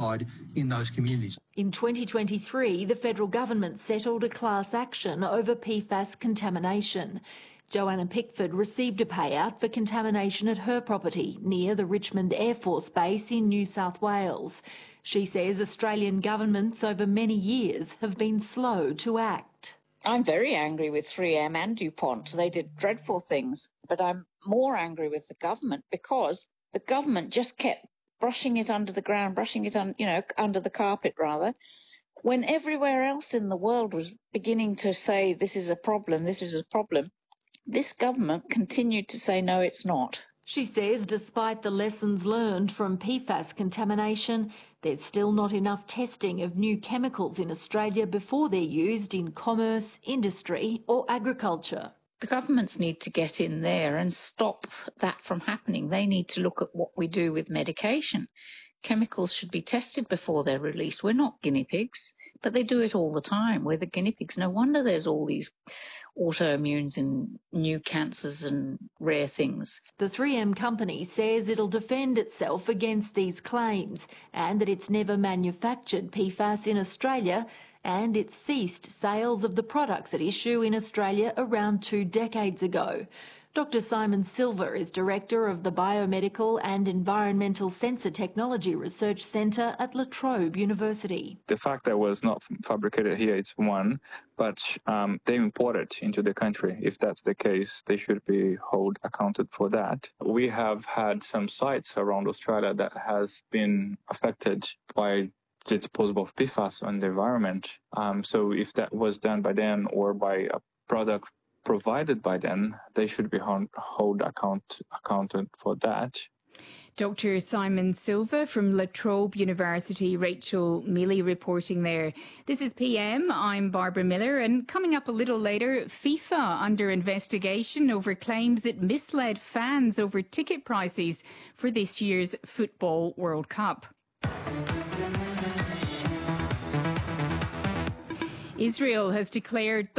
apartheid in those communities. In 2023, the federal government settled a class action over PFAS contamination. Joanna Pickford received a payout for contamination at her property near the Richmond Air Force Base in New South Wales. She says Australian governments over many years have been slow to act. I'm very angry with 3M and DuPont. They did dreadful things, but I'm more angry with the government because the government just kept brushing it under the ground, brushing it under the carpet rather, when everywhere else in the world was beginning to say this is a problem, this is a problem. This government continued to say no, it's not. She says despite the lessons learned from PFAS contamination, there's still not enough testing of new chemicals in Australia before they're used in commerce, industry or agriculture. The governments need to get in there and stop that from happening. They need to look at what we do with medication. Chemicals should be tested before they're released. We're not guinea pigs, but they do it all the time. We're the guinea pigs. No wonder there's all these autoimmunes and new cancers and rare things. The 3M company says it'll defend itself against these claims and that it's never manufactured PFAS in Australia, and it ceased sales of the products at issue in Australia around 2 decades ago. Dr Simon Silver is Director of the Biomedical and Environmental Sensor Technology Research Centre at La Trobe University. The fact that it was not fabricated here is one, but they import it into the country. If that's the case, they should be held accounted for that. We have had some sites around Australia that has been affected by the disposal of PFAS on the environment. So if that was done by them or by a product provided by them, they should be held accounted for that. Dr Simon Silva from La Trobe University, Rachel Mealy reporting there. This is PM, I'm Barbara Miller, and coming up a little later, FIFA under investigation over claims it misled fans over ticket prices for this year's Football World Cup. Israel has declared